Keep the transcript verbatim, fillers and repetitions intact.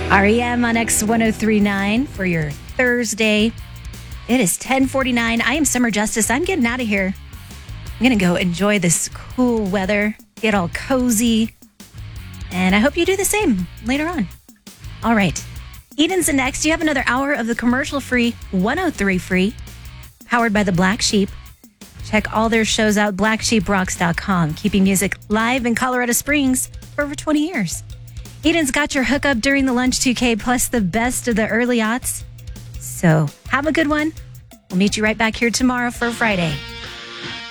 R E M on X ten thirty-nine for your Thursday. It is ten forty-nine. I am Summer Justice. I'm getting out of here. I'm going to go enjoy this cool weather, get all cozy, and I hope you do the same later on. All right. Eden's the next. You have another hour of the commercial-free one oh three Free, powered by the Black Sheep. Check all their shows out, black sheep rocks dot com, keeping music live in Colorado Springs for over twenty years. Eden's got your hookup during the Lunch two K, plus the best of the early aughts. So have a good one. We'll meet you right back here tomorrow for Friday.